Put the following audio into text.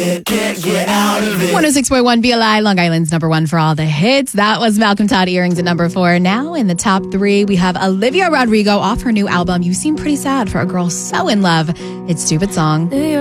Can't get out of it. 106.1 BLI, Long Island's number one for all the hits. That was Malcolm Todd Earrings at number 4. Now in the top 3, we have Olivia Rodrigo off her new album, You Seem Pretty Sad for a Girl So in Love. It's Stupid Song.